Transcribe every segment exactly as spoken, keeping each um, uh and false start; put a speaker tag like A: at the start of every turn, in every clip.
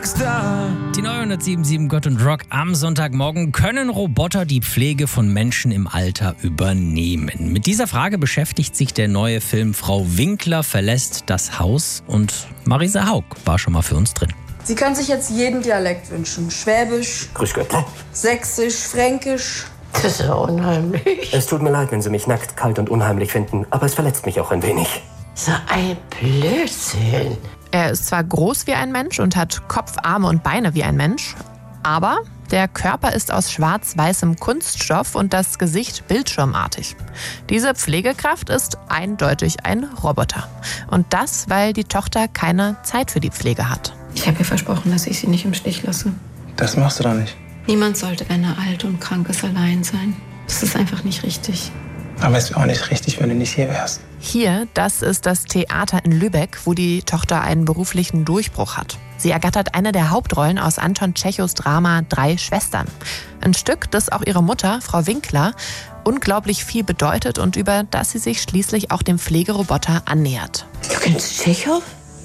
A: Rockstar.
B: Die neunhundertsiebenundsiebzig Gott und Rock am Sonntagmorgen. Können Roboter die Pflege von Menschen im Alter übernehmen? Mit dieser Frage beschäftigt sich der neue Film Frau Winkler verlässt das Haus. Und Marisa Haug war schon mal für uns drin.
C: Sie können sich jetzt jeden Dialekt wünschen. Schwäbisch,
D: Grüß Gott.
C: Sächsisch, Fränkisch.
E: Das ist ja unheimlich.
D: Es tut mir leid, wenn Sie mich nackt, kalt und unheimlich finden, aber es verletzt mich auch ein wenig.
E: So ein Blödsinn.
F: Er ist zwar groß wie ein Mensch und hat Kopf, Arme und Beine wie ein Mensch, aber der Körper ist aus schwarz-weißem Kunststoff und das Gesicht bildschirmartig. Diese Pflegekraft ist eindeutig ein Roboter. Und das, weil die Tochter keine Zeit für die Pflege hat.
G: Ich habe ihr versprochen, dass ich sie nicht im Stich lasse.
H: Das machst du doch nicht.
G: Niemand sollte, wenn er alt und krank ist, allein sein. Das ist einfach nicht richtig.
H: Aber es wäre auch nicht richtig, wenn du nicht hier wärst.
F: Hier, das ist das Theater in Lübeck, wo die Tochter einen beruflichen Durchbruch hat. Sie ergattert eine der Hauptrollen aus Anton Tschechows Drama Drei Schwestern. Ein Stück, das auch ihre Mutter, Frau Winkler, unglaublich viel bedeutet und über das sie sich schließlich auch dem Pflegeroboter annähert.
E: Du kennst Tschechow?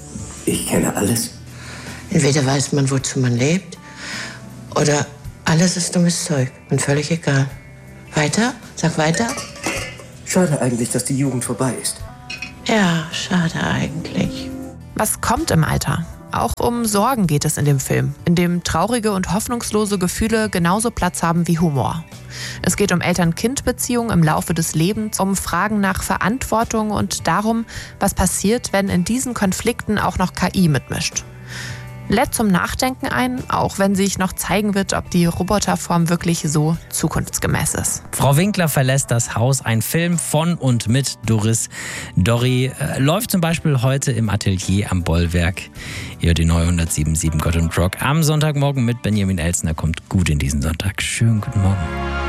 D: Ich kenne alles.
E: Entweder weiß man, wozu man lebt, oder alles ist dummes Zeug und völlig egal. Weiter? Sag weiter.
D: Schade eigentlich, dass die Jugend vorbei ist.
E: Ja, schade eigentlich.
F: Was kommt im Alter? Auch um Sorgen geht es in dem Film, in dem traurige und hoffnungslose Gefühle genauso Platz haben wie Humor. Es geht um Eltern-Kind-Beziehungen im Laufe des Lebens, um Fragen nach Verantwortung und darum, was passiert, wenn in diesen Konflikten auch noch K I mitmischt. Lädt zum Nachdenken ein, auch wenn sich noch zeigen wird, ob die Roboterform wirklich so zukunftsgemäß ist.
B: Frau Winkler verlässt das Haus. Ein Film von und mit Doris Dörri äh, läuft zum Beispiel heute im Atelier am Bollwerk. Ihr die neunhundertsiebenundsiebzig Gott und Rock am Sonntagmorgen mit Benjamin Elsner kommt gut in diesen Sonntag. Schönen guten Morgen.